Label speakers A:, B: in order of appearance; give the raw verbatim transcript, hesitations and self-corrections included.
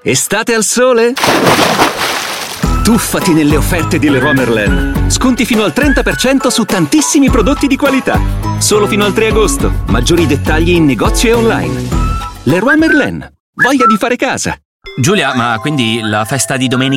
A: Estate al sole? Tuffati nelle offerte di Leroy Merlin. Sconti fino al trenta per cento su tantissimi prodotti di qualità. Solo fino al tre agosto. Maggiori dettagli in negozio e online. Leroy Merlin. Voglia di fare casa.
B: Giulia, ma quindi la festa di domenica